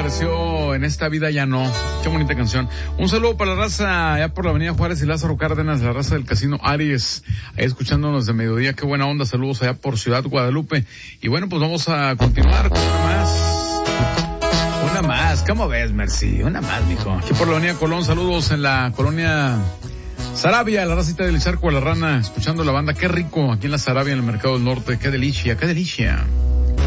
pareció En esta vida ya no? Qué bonita canción. Un saludo para la raza allá por la avenida Juárez y Lázaro Cárdenas, la raza del Casino Aries, ahí escuchándonos de mediodía. Qué buena onda. Saludos allá por Ciudad Guadalupe. Y bueno, pues vamos a continuar con una más. Una más. ¿Cómo ves, Mercy? Una más, mijo. Aquí por la avenida Colón, saludos en la colonia Sarabia, la racita del Charco de la Rana, escuchando la banda. Qué rico aquí en la Sarabia, en el Mercado del Norte. Qué delicia, qué delicia.